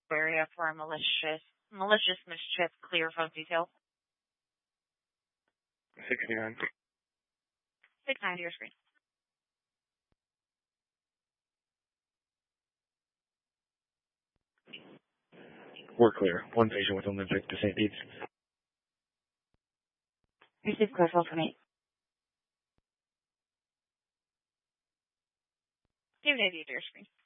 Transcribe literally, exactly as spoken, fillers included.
area for malicious malicious mischief. Clear phone detail. sixty-nine. Six nine to your screen. We're clear. One patient with Olympic to Saint Pete's. Receive clear twelve twenty-eight. David eighty to your screen.